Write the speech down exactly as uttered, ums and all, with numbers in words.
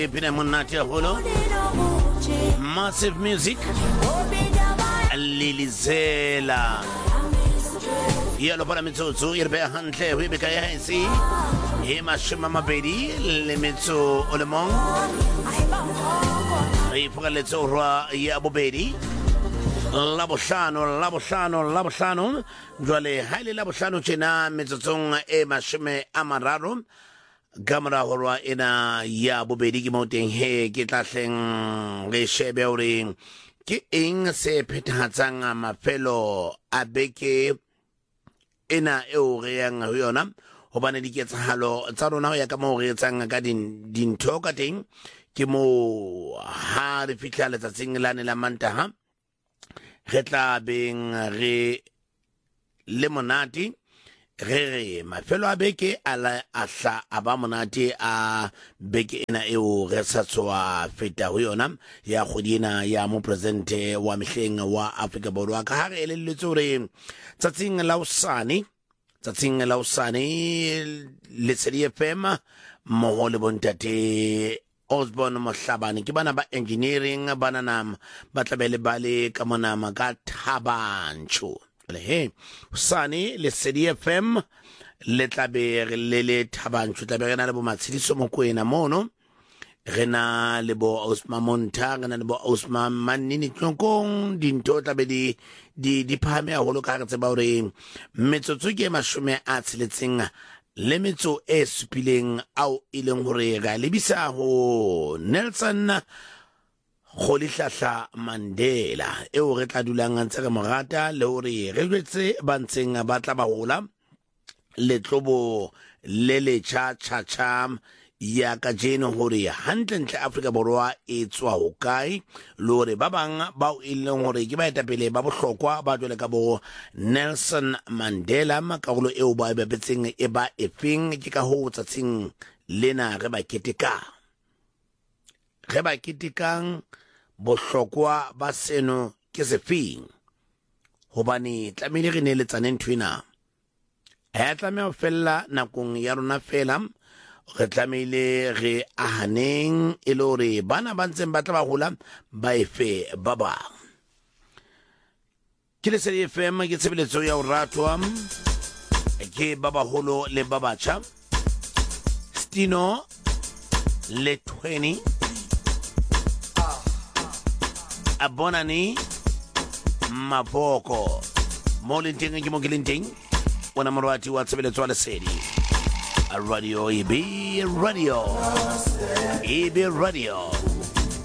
Pina monate holo. Massive music. Lilizela. Yelo para mitsotso irbe hantle we be kaya isi. He mashima mabedi le mitso olemong. Re fuka letso rwa ya bobedi. Laboshano, Laboshano, Laboshano, Jole, highly Laboshano China, Mitsung, E Mashime Amararo, Gamara Horwa ina ya Bobedi Mountain, He, Gitasing, Reshebeori, King se Petatsanga, my fellow Abeke ina Euriang Huyonam, Hobanadi gets Halo, Tarona Yakamori Tanga Gadin, Din Tokating, Kimo Hard Ficalet, a single Lanila Mantaha. Retla beng re lemonati re re mafelo a beke ala ahla aba monate a beke ena eo re sa tswa feta ho yona ya kgodina ya mo presidente wa mehleng wa Africa Borwa ka ha re elelletse hore tsatsing la usane tsatsing la usane le Lesedi F M mo le bontate Osborne Mohlabane ke bana ba engineering bana nam ba tlabele bale ka monama ka Thabanchu le he usane Lesedi F M le tlabe re le le Thabanchu tlabe rena le bo matshidiso mo kwena mono rena le bo Osman Montang na le bo Osman Manini tlonkong dinto tlabe di di di phame a holo ka re tseba hore metsotso ke mashome a tseletseng le metso e supileng au ileng hore ga lebisa ho Nelson Rolihlahla Mandela eo re tla dulang ntse re morata le hore re jwetse ba ntseng ba tla ba hola le tlobo le le cha cha cha ya ka jeno hore hantle ntle Africa Borwa e tswa ho kae le hore ba bang ba o ileng hore ke ba etapele ba bohlokwa ba jwale ka bo Nelson Mandela makarolo eo ba ba betseng e ba efeng ke ka ho tsatsing lena re ba keteka re ba ketekang bohlokwa ba seno ke sefeng hobane tlamehile re ne le tsaneng twina ha tlameha fella nakong ya rona fela re tlamehile re ahaneng e le hore bana ba ntseng ba tla ba hola ba efe ba bang ke Lesedi F M ke tshebeletso ya ho ratwa ke ba baholo le ba batjha Stino le twenty Abonani Maboko mo lenting ke mo ke lenting ona morwati wa tshebeletso wa Lesedi Radio E B Radio E B Radio